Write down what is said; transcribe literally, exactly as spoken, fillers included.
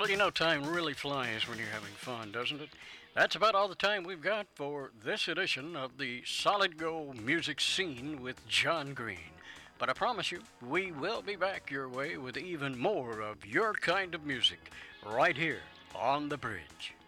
Well, you know, time really flies when you're having fun, doesn't it? That's about all the time we've got for this edition of the Solid Gold Music Scene with John Green. But I promise you, we will be back your way with even more of your kind of music right here on the bridge.